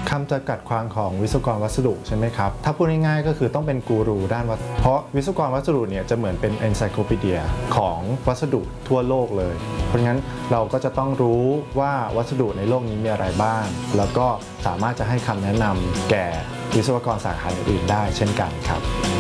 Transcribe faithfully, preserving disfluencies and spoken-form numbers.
คำจำกัดความของวิศวกรวัสดุใช่ไหมครับถ้าพูดง่ายๆก็คือต้องเป็นกูรูด้านวัสดุเพราะวิศวกรวัสดุเนี่ยจะเหมือนเป็นเอนไซโคปีเดียของวัสดุทั่วโลกเลยเพราะงั้นเราก็จะต้องรู้ว่าวัสดุในโลกนี้มีอะไรบ้างแล้วก็สามารถจะให้คำแนะนำแก่วิศวกรสาขาอื่นๆได้เช่นกันครับ